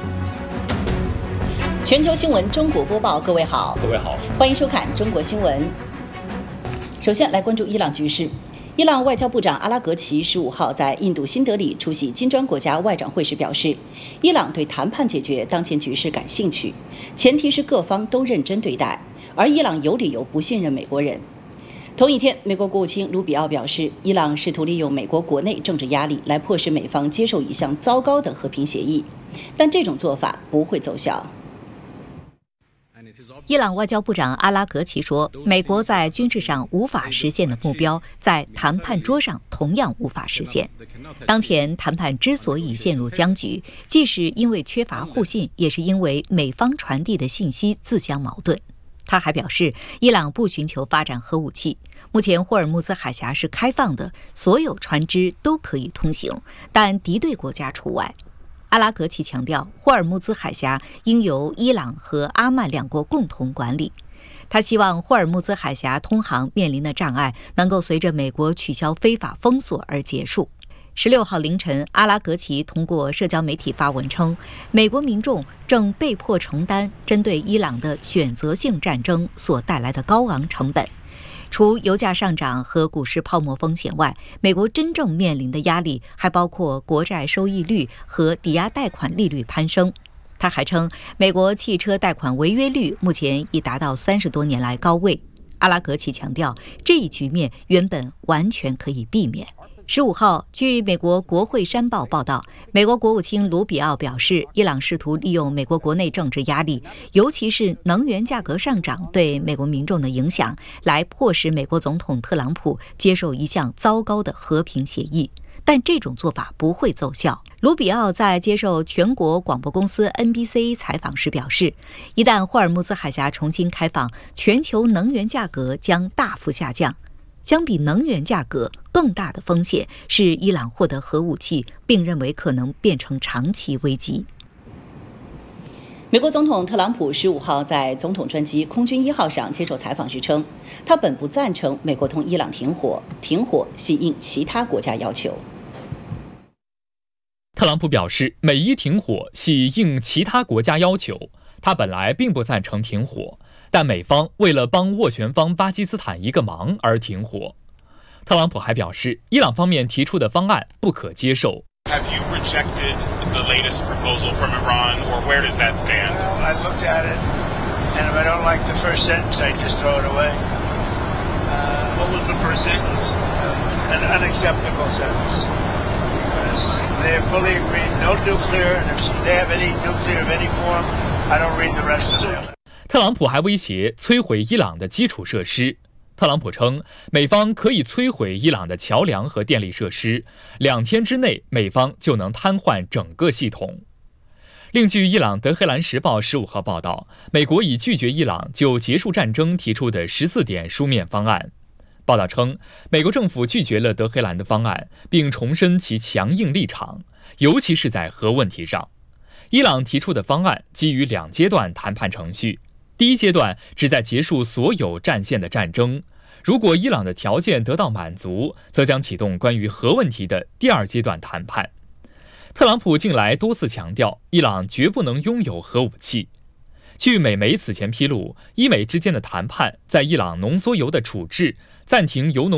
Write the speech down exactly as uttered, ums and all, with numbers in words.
全球新闻中国播报，各位好， 各位好， 欢迎收看中国新闻。首先来关注伊朗局势。伊朗外交部长阿拉格齐十五号在印度新德里出席金砖国家外长会时表示，伊朗对谈判解决当前局势感兴趣，前提是各方都认真对待，而伊朗有理由不信任美国人。同一天，美国国务卿卢比奥表示，伊朗试图利用美国国内政治压力来迫使美方接受一项糟糕的和平协议，但这种做法不会奏效。 伊朗外交部长阿拉格齐说，美国在军事上无法实现的目标，在谈判桌上同样无法实现。当前谈判之所以陷入僵局，既是因为缺乏互信，也是因为美方传递的信息自相矛盾。他还表示，伊朗不寻求发展核武器，目前霍尔木兹海峡是开放的，所有船只都可以通行，但敌对国家除外。阿拉格齐强调，霍尔木兹海峡应由伊朗和阿曼两国共同管理。他希望霍尔木兹海峡通航面临的障碍能够随着美国取消非法封锁而结束。十六号凌晨，阿拉格齐通过社交媒体发文称，美国民众正被迫承担针对伊朗的选择性战争所带来的高昂成本。除油价上涨和股市泡沫风险外，美国真正面临的压力还包括国债收益率和抵押贷款利率攀升。他还称，美国汽车贷款违约率目前已达到三十多年来高位。阿拉格齐强调，这一局面原本完全可以避免。十五号，据美国国会山报报道，美国国务卿卢比奥表示，伊朗试图利用美国国内政治压力，尤其是能源价格上涨对美国民众的影响，来迫使美国总统特朗普接受一项糟糕的和平协议。但这种做法不会奏效。卢比奥在接受全国广播公司 N B C 采访时表示，一旦霍尔木兹海峡重新开放，全球能源价格将大幅下降。相比能源价格，更大的风险是伊朗获得核武器，并认为可能变成长期危机。 美国总统特朗普十五号在总统专机空军一号上接受采访时称，他本不赞成美国同伊朗停火，停火系应其他国家要求。 特朗普表示，美伊停火系应其他国家要求，他本来并不赞成停火，但美方为了帮斡旋方巴基斯坦一个忙而停火。特朗普还表示，伊朗方面提出的方案不可接受。 Have you rejected the latest proposal from Iran, or where does that stand? Well, I looked at it, and if I don't like the first sentence, I just throw it away. Uh, what was the first sentence? Uh, an unacceptable sentence. Because they fully agreed, no nuclear, and if they have any nuclear of any form, I don't read the rest of it. 特朗普还威胁摧毁伊朗的基础设施。特朗普称，美方可以摧毁伊朗的桥梁和电力设施，两天之内，美方就能瘫痪整个系统。另据伊朗德黑兰时报十五号报道，美国已拒绝伊朗就结束战争提出的十四点书面方案。报道称，美国政府拒绝了德黑兰的方案，并重申其强硬立场，尤其是在核问题上。伊朗提出的方案基于两阶段谈判程序，第一阶段旨在结束所有战线的战争，如果伊朗的条件得到满足，则将启动关于核问题的第二阶段谈判。特朗普近来多次强调，伊朗绝不能拥有核武器。据美媒此前披露，伊美之间的谈判在伊朗浓缩铀的处置、暂停铀农